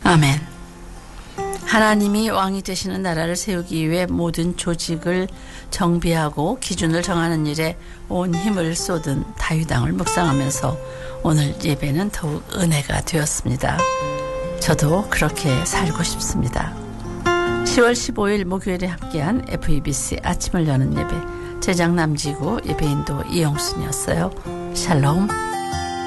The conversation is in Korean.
아멘. 하나님이 왕이 되시는 나라를 세우기 위해 모든 조직을 정비하고 기준을 정하는 일에 온 힘을 쏟은 다윗왕을 묵상하면서 오늘 예배는 더욱 은혜가 되었습니다. 저도 그렇게 살고 싶습니다. 10월 15일 목요일에 함께한 FEBC 아침을 여는 예배, 제작 남지구 예배인도 이영순이었어요. 샬롬.